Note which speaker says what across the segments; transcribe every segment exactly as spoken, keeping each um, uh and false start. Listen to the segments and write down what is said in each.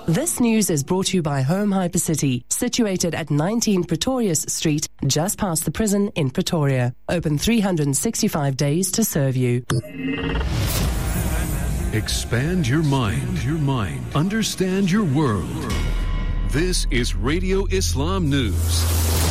Speaker 1: This news is brought to you by Home Hypercity, situated at nineteen Pretorius Street, just past the prison in Pretoria. Open three hundred sixty-five days to serve you.
Speaker 2: Expand your mind, your mind. Understand your world. This is Radio Islam News.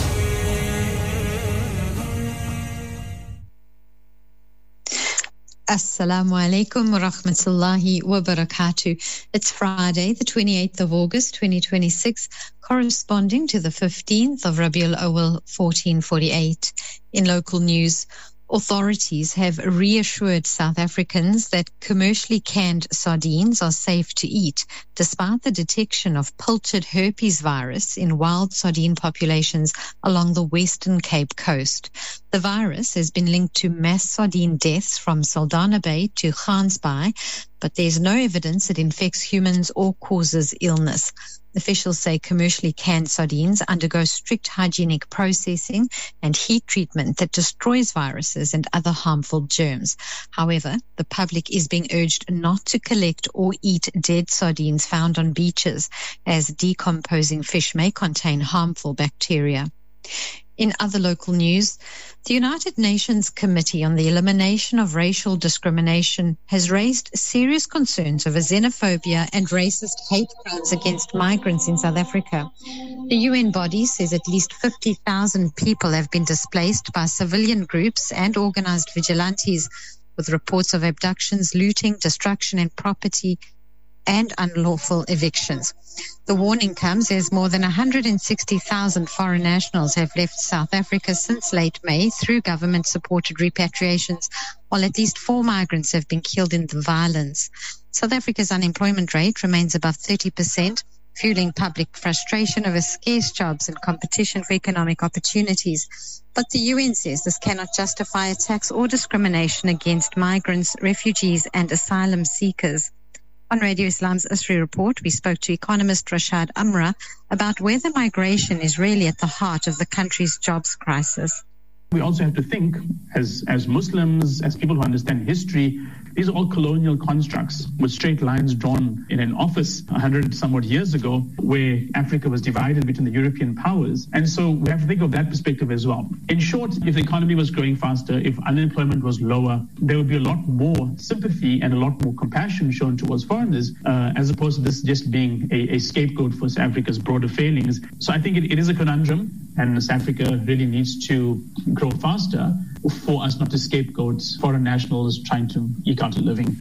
Speaker 3: Assalamu alaikum wa rahmatullahi wa barakatuh. It's Friday, the twenty-eighth of August, twenty twenty-six, corresponding to the fifteenth of Rabiul Awal, fourteen forty-eight. In local news, authorities have reassured South Africans that commercially canned sardines are safe to eat, despite the detection of pilchard herpes virus in wild sardine populations along the Western Cape Coast. The virus has been linked to mass sardine deaths from Saldanha Bay to Gansbaai, but there's no evidence it infects humans or causes illness. Officials say commercially canned sardines undergo strict hygienic processing and heat treatment that destroys viruses and other harmful germs. However, the public is being urged not to collect or eat dead sardines found on beaches, as decomposing fish may contain harmful bacteria. In other local news, the United Nations Committee on the Elimination of Racial Discrimination has raised serious concerns over xenophobia and racist hate crimes against migrants in South Africa. The U N body says at least fifty thousand people have been displaced by civilian groups and organized vigilantes, with reports of abductions, looting, destruction and property, and unlawful evictions. The warning comes as more than one hundred sixty thousand foreign nationals have left South Africa since late May through government-supported repatriations, while at least four migrants have been killed in the violence. South Africa's unemployment rate remains above thirty percent, fueling public frustration over scarce jobs and competition for economic opportunities. But the U N says this cannot justify attacks or discrimination against migrants, refugees, and asylum seekers. On Radio Islam's Isri Report, we spoke to economist Rashad Amra about whether migration is really at the heart of the country's jobs crisis.
Speaker 4: We also have to think, as, as Muslims, as people who understand history, these are all colonial constructs with straight lines drawn in an office a hundred somewhat years ago, where Africa was divided between the European powers. And so we have to think of that perspective as well. In short, if the economy was growing faster, if unemployment was lower, there would be a lot more sympathy and a lot more compassion shown towards foreigners, uh, as opposed to this just being a, a scapegoat for South Africa's broader failings. So I think it, it is a conundrum, and South Africa really needs to grow faster for us not to scapegoat foreign nationals trying to eke out a living.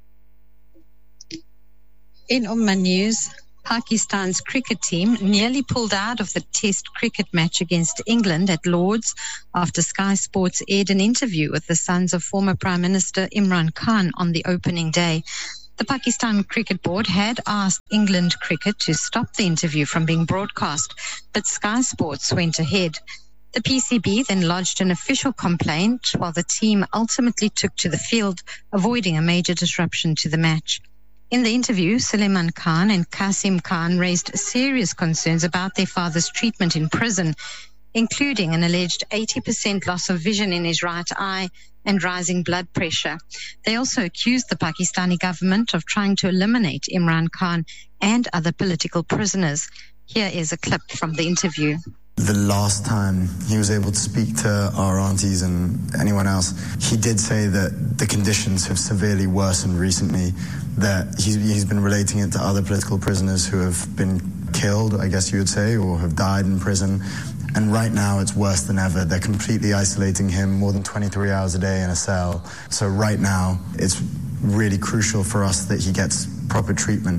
Speaker 3: In Ummah news, Pakistan's cricket team nearly pulled out of the Test cricket match against England at Lord's after Sky Sports aired an interview with the sons of former Prime Minister Imran Khan on the opening day. The Pakistan Cricket Board had asked England Cricket to stop the interview from being broadcast, but Sky Sports went ahead. The P C B then lodged an official complaint, while the team ultimately took to the field, avoiding a major disruption to the match. In the interview, Suleiman Khan and Qasim Khan raised serious concerns about their father's treatment in prison, including an alleged eighty percent loss of vision in his right eye and rising blood pressure. They also accused the Pakistani government of trying to eliminate Imran Khan and other political prisoners. Here is a clip from the interview.
Speaker 5: The last time he was able to speak to our aunties and anyone else, he did say that the conditions have severely worsened recently, that he's, he's been relating it to other political prisoners who have been killed, I guess you would say, or have died in prison. And right now it's worse than ever. They're completely isolating him more than twenty-three hours a day in a cell. So right now it's really crucial for us that he gets proper treatment.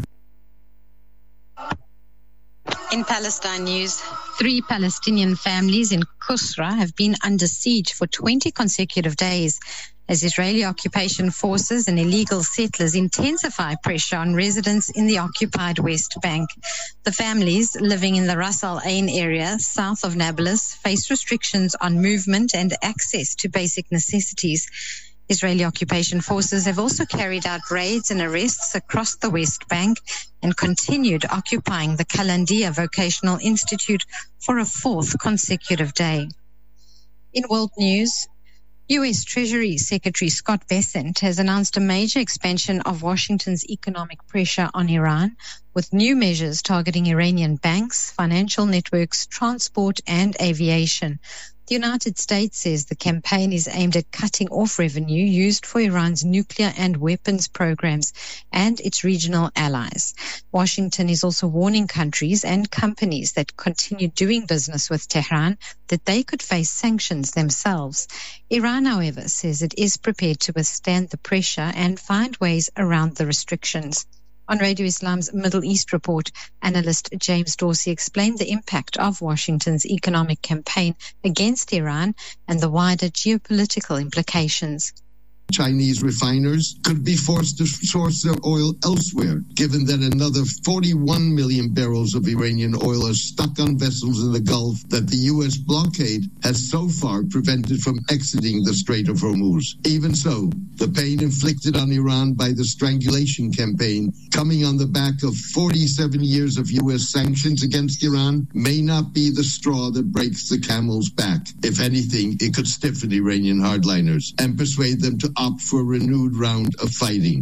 Speaker 3: In Palestine news, three Palestinian families in Kusra have been under siege for twenty consecutive days as Israeli occupation forces and illegal settlers intensify pressure on residents in the occupied West Bank. The families living in the Ras Al Ain area south of Nablus face restrictions on movement and access to basic necessities. Israeli occupation forces have also carried out raids and arrests across the West Bank and continued occupying the Kalandia Vocational Institute for a fourth consecutive day. In world news, U S Treasury Secretary Scott Bessent has announced a major expansion of Washington's economic pressure on Iran, with new measures targeting Iranian banks, financial networks, transport, and aviation. The United States says the campaign is aimed at cutting off revenue used for Iran's nuclear and weapons programs and its regional allies. Washington is also warning countries and companies that continue doing business with Tehran that they could face sanctions themselves. Iran, however, says it is prepared to withstand the pressure and find ways around the restrictions. On Radio Islam's Middle East report, analyst James Dorsey explained the impact of Washington's economic campaign against Iran and the wider geopolitical implications.
Speaker 6: Chinese refiners could be forced to source their oil elsewhere, given that another forty-one million barrels of Iranian oil are stuck on vessels in the Gulf that the U S blockade has so far prevented from exiting the Strait of Hormuz. Even so, the pain inflicted on Iran by the strangulation campaign, coming on the back of forty-seven years of U S sanctions against Iran, may not be the straw that breaks the camel's back. If anything, it could stiffen Iranian hardliners and persuade them to opt for a renewed round of fighting.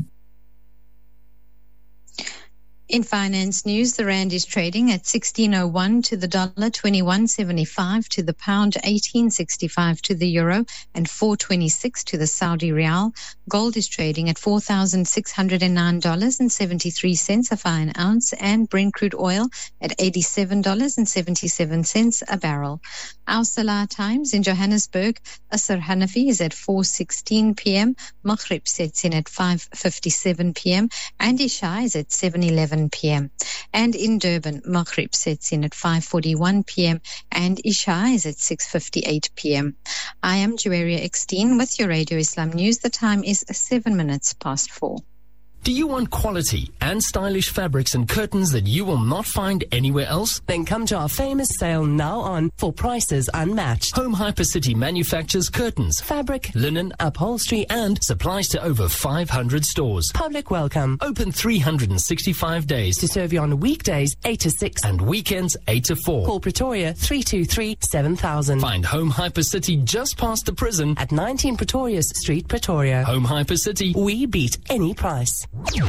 Speaker 3: In finance news, the rand is trading at sixteen oh one to the dollar, twenty-one seventy-five to the pound, eighteen sixty-five to the euro, and four twenty-six to the Saudi rial. Gold is trading at four thousand six hundred nine dollars and seventy-three cents a fine ounce, and Brent crude oil at eighty-seven dollars and seventy-seven cents a barrel. Our Salah times in Johannesburg: Asr Hanafi is at four sixteen p.m., Maghrib sets in at five fifty-seven p.m., and Isha is at seven eleven p.m. And in Durban, Maghrib sets in at five forty-one p.m. and Isha is at six fifty-eight p.m. I am Juwaria Eckstein with your Radio Islam News. The time is seven minutes past four.
Speaker 7: Do you want quality and stylish fabrics and curtains that you will not find anywhere else?
Speaker 1: Then come to our famous sale now on for prices unmatched.
Speaker 7: Home Hypercity manufactures curtains,
Speaker 1: Fabric,
Speaker 7: linen,
Speaker 1: upholstery,
Speaker 7: and supplies to over five hundred stores.
Speaker 1: Public welcome.
Speaker 7: Open three hundred sixty-five days
Speaker 1: To serve you on weekdays eight to six
Speaker 7: and weekends eight to four.
Speaker 1: Call Pretoria three two three, seven thousand.
Speaker 7: Find Home Hypercity just past the prison
Speaker 1: At nineteen Pretorius Street, Pretoria.
Speaker 7: Home Hypercity.
Speaker 1: We beat any price.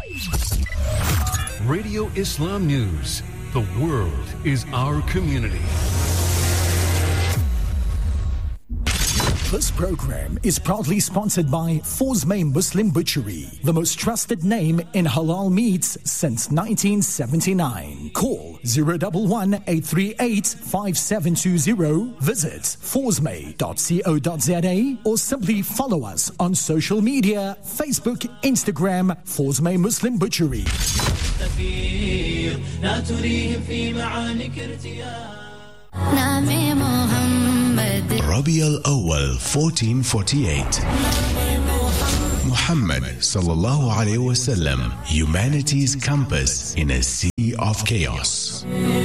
Speaker 2: Radio Islam News. The world is our community.
Speaker 8: This program is proudly sponsored by Fawzmay Muslim Butchery, the most trusted name in halal meats since nineteen seventy-nine. Call zero one one, eight three eight, five seven two zero. Visit fawzmay dot co dot za or simply follow us on social media, Facebook, Instagram, Fawzmay Muslim Butchery.
Speaker 9: Rabi al-Awwal fourteen forty-eight. Muhammad sallallahu alayhi wasallam, humanity's compass in a sea of chaos.